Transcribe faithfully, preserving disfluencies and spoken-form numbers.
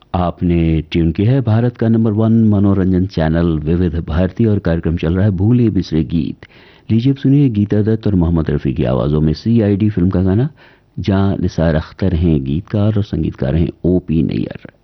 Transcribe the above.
आपने ट्यून किया है भारत का नंबर वन मनोरंजन चैनल विविध भारती और कार्यक्रम चल रहा है भूले बिसरे गीत। लीजिए अब सुनिए गीता दत्त और मोहम्मद रफ़ी की आवाज़ों में सी आई डी फिल्म का गाना। जहां निसार अख्तर हैं गीतकार और संगीतकार हैं ओ पी नैयर।